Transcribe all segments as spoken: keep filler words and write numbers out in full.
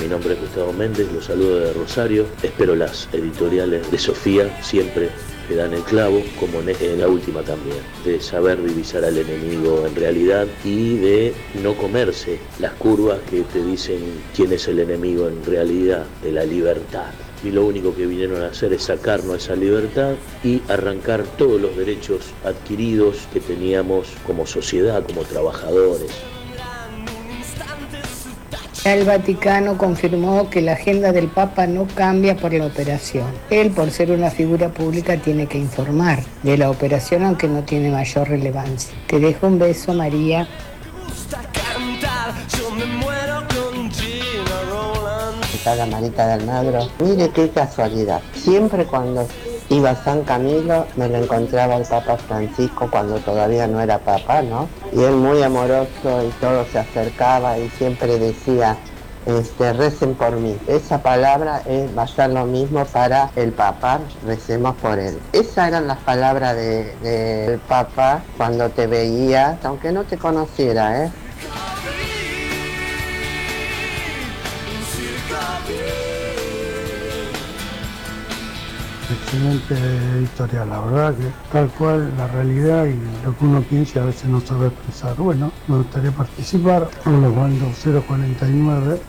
mi nombre es Gustavo Méndez, los saludo de Rosario. Espero las editoriales de Sofía siempre que dan el clavo, como en la última también, de saber divisar al enemigo en realidad y de no comerse las curvas que te dicen quién es el enemigo en realidad, de la libertad. Y lo único que vinieron a hacer es sacarnos esa libertad y arrancar todos los derechos adquiridos que teníamos como sociedad, como trabajadores. El Vaticano confirmó que la agenda del Papa no cambia por la operación. Él, por ser una figura pública, tiene que informar de la operación, aunque no tiene mayor relevancia. Te dejo un beso, María. Está la Marita de Almagro. Mire qué casualidad. Siempre cuando iba a San Camilo me lo encontraba el Papa Francisco cuando todavía no era Papa, ¿no? Y él muy amoroso y todo se acercaba y siempre decía, este, recen por mí. Esa palabra es, va a ser lo mismo para el Papa, recemos por él. Esas eran las palabras de, de, del Papa cuando te veía, aunque no te conociera, ¿eh? Excelente editorial, la verdad que tal cual la realidad y lo que uno piensa a veces no sabe expresar. Bueno, me gustaría participar, los mando cero cuarenta y nueve.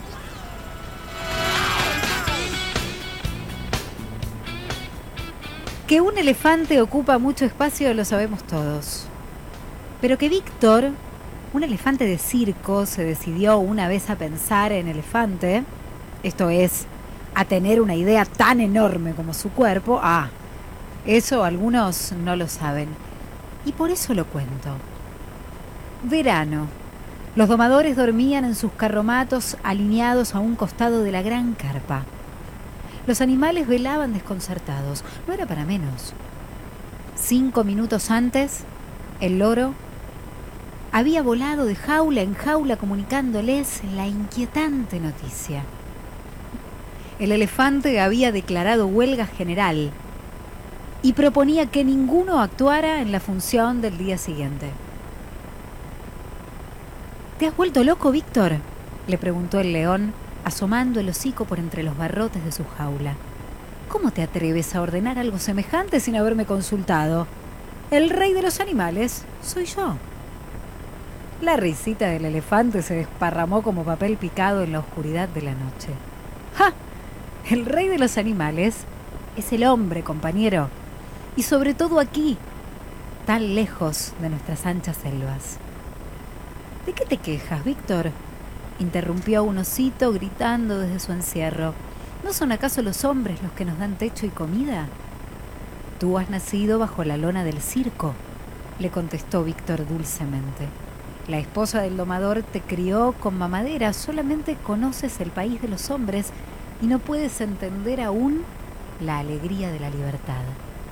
Que un elefante ocupa mucho espacio lo sabemos todos, pero que Víctor, un elefante de circo, se decidió una vez a pensar en elefante, esto es, a tener una idea tan enorme como su cuerpo, ah, eso algunos no lo saben. Y por eso lo cuento. Verano. Los domadores dormían en sus carromatos alineados a un costado de la gran carpa. Los animales velaban desconcertados. No era para menos. Cinco minutos antes, el loro había volado de jaula en jaula comunicándoles la inquietante noticia. El elefante había declarado huelga general y proponía que ninguno actuara en la función del día siguiente. ¿Te has vuelto loco, Víctor?, le preguntó el león, asomando el hocico por entre los barrotes de su jaula. ¿Cómo te atreves a ordenar algo semejante sin haberme consultado? El rey de los animales soy yo. La risita del elefante se desparramó como papel picado en la oscuridad de la noche. ¡Ja! El rey de los animales es el hombre, compañero, y sobre todo aquí, tan lejos de nuestras anchas selvas. ¿De qué te quejas, Víctor?, interrumpió un osito gritando desde su encierro. ¿No son acaso los hombres los que nos dan techo y comida? Tú has nacido bajo la lona del circo, le contestó Víctor dulcemente. La esposa del domador te crió con mamadera, solamente conoces el país de los hombres y no puedes entender aún la alegría de la libertad.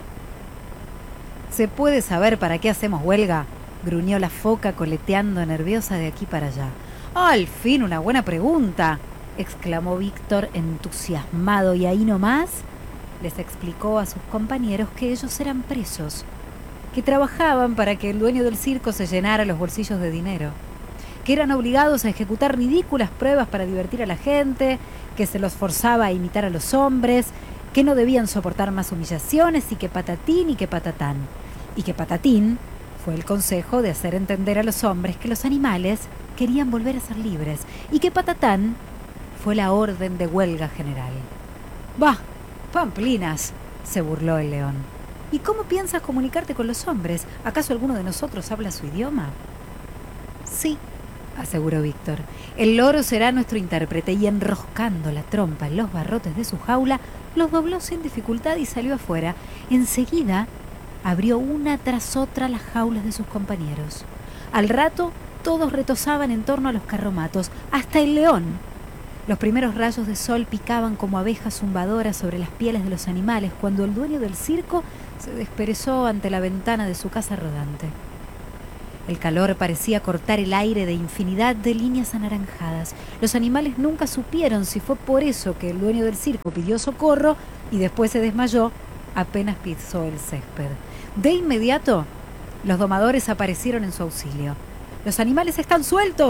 ¿Se puede saber para qué hacemos huelga?, gruñó la foca coleteando nerviosa de aquí para allá. ¡Al fin una buena pregunta!, exclamó Víctor entusiasmado, y ahí nomás les explicó a sus compañeros que ellos eran presos, que trabajaban para que el dueño del circo se llenara los bolsillos de dinero, que eran obligados a ejecutar ridículas pruebas para divertir a la gente, que se los forzaba a imitar a los hombres, que no debían soportar más humillaciones y que patatín y que patatán. Y que patatín fue el consejo de hacer entender a los hombres que los animales querían volver a ser libres y que patatán fue la orden de huelga general. ¡Bah! ¡Pamplinas!, se burló el león. ¿Y cómo piensas comunicarte con los hombres? ¿Acaso alguno de nosotros habla su idioma? Sí, aseguró Víctor. El loro será nuestro intérprete, y enroscando la trompa en los barrotes de su jaula, los dobló sin dificultad y salió afuera. Enseguida abrió una tras otra las jaulas de sus compañeros. Al rato, todos retozaban en torno a los carromatos, hasta el león. Los primeros rayos de sol picaban como abejas zumbadoras sobre las pieles de los animales cuando el dueño del circo se desperezó ante la ventana de su casa rodante. El calor parecía cortar el aire de infinidad de líneas anaranjadas. Los animales nunca supieron si fue por eso que el dueño del circo pidió socorro y después se desmayó apenas pisó el césped. De inmediato, los domadores aparecieron en su auxilio. «¡Los animales están sueltos!»,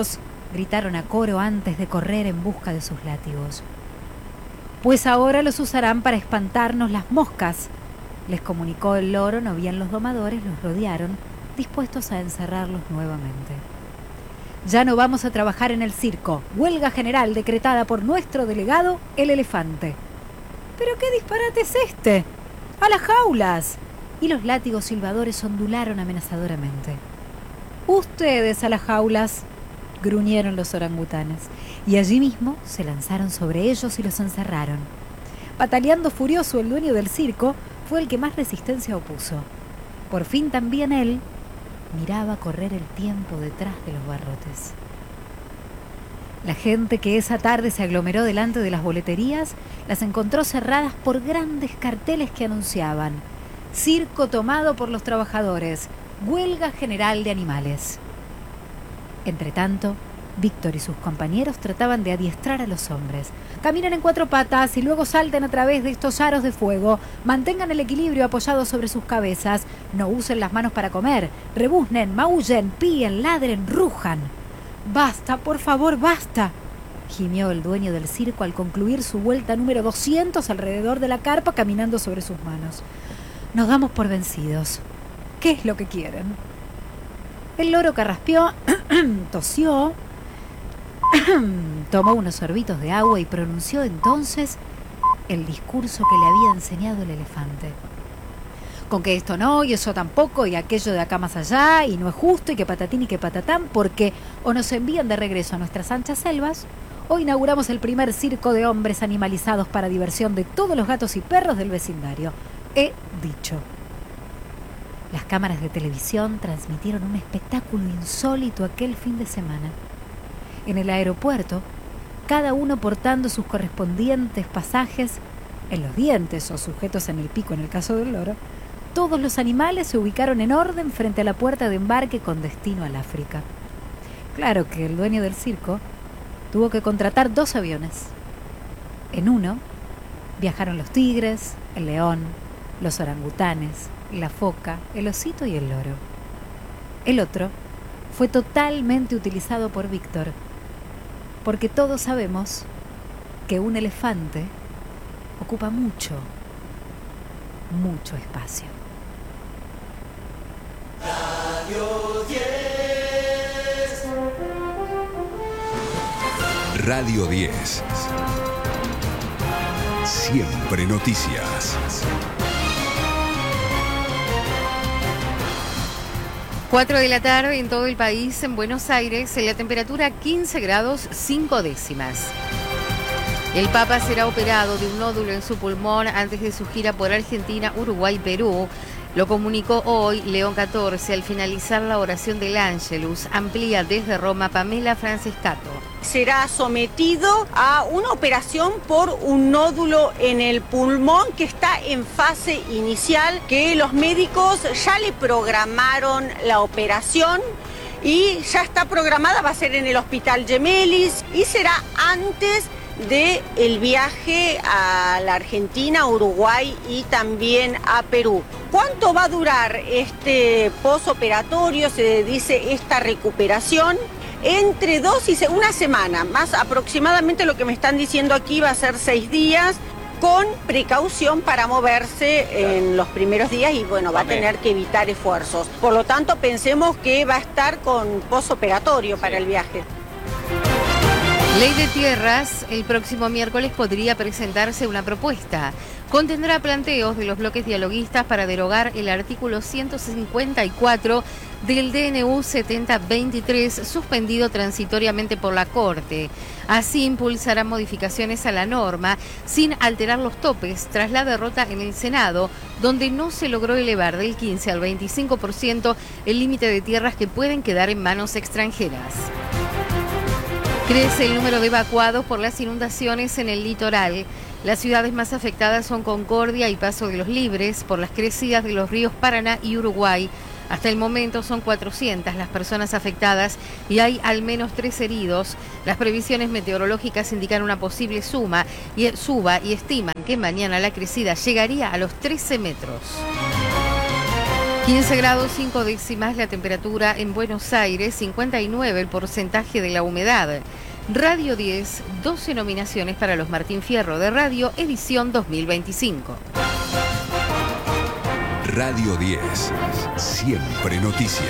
gritaron a coro antes de correr en busca de sus látigos. Pues ahora los usarán para espantarnos las moscas, les comunicó el loro, no bien los domadores los rodearon, dispuestos a encerrarlos nuevamente. Ya no vamos a trabajar en el circo. Huelga general decretada por nuestro delegado, el elefante. ¿Pero qué disparate es este? ¡A las jaulas! Y los látigos silbadores ondularon amenazadoramente. ¡Ustedes a las jaulas!, gruñeron los orangutanes, y allí mismo se lanzaron sobre ellos y los encerraron. Pataleando furioso, el dueño del circo fue el que más resistencia opuso. Por fin también él miraba correr el tiempo detrás de los barrotes. La gente que esa tarde se aglomeró delante de las boleterías las encontró cerradas por grandes carteles que anunciaban: circo tomado por los trabajadores, huelga general de animales. Entretanto, Víctor y sus compañeros trataban de adiestrar a los hombres. Caminen en cuatro patas y luego salten a través de estos aros de fuego. Mantengan el equilibrio apoyado sobre sus cabezas. No usen las manos para comer. Rebuznen, maullen, píen, ladren, rujan. ¡Basta, por favor, basta!, gimió el dueño del circo al concluir su vuelta número doscientos alrededor de la carpa caminando sobre sus manos. Nos damos por vencidos. ¿Qué es lo que quieren? El loro carraspeó, tosió, tomó unos sorbitos de agua y pronunció entonces el discurso que le había enseñado el elefante. Con que esto no, y eso tampoco, y aquello de acá más allá, y no es justo, y que patatín y que patatán, porque o nos envían de regreso a nuestras anchas selvas, o inauguramos el primer circo de hombres animalizados para diversión de todos los gatos y perros del vecindario. He dicho. Las cámaras de televisión transmitieron un espectáculo insólito aquel fin de semana. En el aeropuerto, cada uno portando sus correspondientes pasajes en los dientes o sujetos en el pico en el caso del loro, todos los animales se ubicaron en orden frente a la puerta de embarque con destino al África. Claro que el dueño del circo tuvo que contratar dos aviones. En uno viajaron los tigres, el león, los orangutanes, la foca, el osito y el loro. El otro fue totalmente utilizado por Víctor, porque todos sabemos que un elefante ocupa mucho, mucho espacio. Radio diez. Radio diez. Siempre noticias. cuatro de la tarde en todo el país. En Buenos Aires, la temperatura quince grados cinco décimas. El Papa será operado de un nódulo en su pulmón antes de su gira por Argentina, Uruguay y Perú. Lo comunicó hoy León catorce al finalizar la oración del Ángelus. Amplía desde Roma Pamela Francescato. Será sometido a una operación por un nódulo en el pulmón que está en fase inicial, que los médicos ya le programaron la operación y ya está programada, va a ser en el Hospital Gemellis y será antes del viaje a la Argentina, Uruguay y también a Perú. ¿Cuánto va a durar este posoperatorio? Se dice esta recuperación. Entre dos y una semana, más aproximadamente lo que me están diciendo aquí va a ser seis días, con precaución para moverse en los primeros días y bueno, va a tener que evitar esfuerzos. Por lo tanto, pensemos que va a estar con posoperatorio para el viaje. Ley de Tierras, el próximo miércoles podría presentarse una propuesta. Contendrá planteos de los bloques dialoguistas para derogar el artículo ciento cincuenta y cuatro del D N U setenta veintitrés, suspendido transitoriamente por la Corte. Así impulsará modificaciones a la norma sin alterar los topes tras la derrota en el Senado, donde no se logró elevar del quince al veinticinco por ciento el límite de tierras que pueden quedar en manos extranjeras. Crece el número de evacuados por las inundaciones en el litoral. Las ciudades más afectadas son Concordia y Paso de los Libres por las crecidas de los ríos Paraná y Uruguay. Hasta el momento son cuatrocientas las personas afectadas y hay al menos tres heridos. Las previsiones meteorológicas indican una posible suma y suba y estiman que mañana la crecida llegaría a los trece metros. quince grados cinco décimas la temperatura en Buenos Aires, cincuenta y nueve el porcentaje de la humedad. Radio diez, doce nominaciones para los Martín Fierro de Radio, edición dos mil veinticinco. Radio diez, siempre noticias.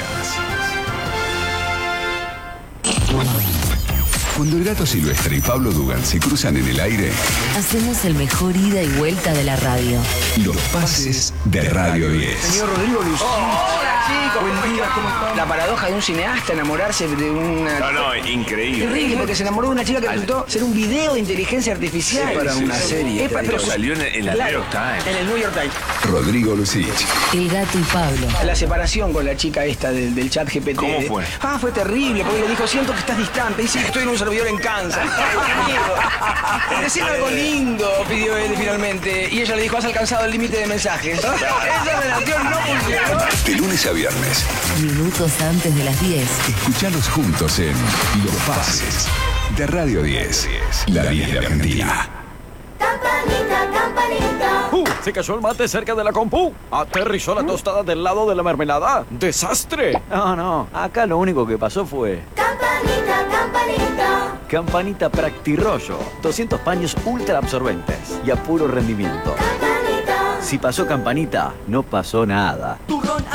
Cuando el Gato Silvestre y Pablo Dugan se cruzan en el aire, hacemos el mejor ida y vuelta de la radio. Los pases de Radio diez. Señor Rodrigo Luis. Oh, hola chicos, buen día, ¿cómo están? La paradoja de un cineasta enamorarse de una... No, no, increíble. Terrible, porque se enamoró de una chica que resultó ser un video de inteligencia artificial. Sí, para sí, una sí, serie. Es, pero salió en el claro, New York Times. En el New York Times. Rodrigo Lucich. El Gato y Pablo. La separación con la chica esta del, del chat G P T. ¿Cómo fue? Ah, fue terrible, porque le dijo, siento que estás distante. Dice que estoy en un servidor en Kansas. Decir algo lindo, pidió él finalmente. Y ella le dijo, has alcanzado el límite de mensajes. Esa relación no funcionó. De lunes a viernes. Minutos antes de las diez. Escuchalos juntos en Los Pases de Radio diez. La diez de Argentina. Campanita, campanita. Uh, se cayó el mate cerca de la compu. Aterrizó la tostada del lado de la mermelada. ¡Desastre! No, no. Acá lo único que pasó fue... Campanita, campanita. Campanita Practirollo. doscientos paños ultra absorbentes y a puro rendimiento. Campanita. Si pasó Campanita, no pasó nada. Turrón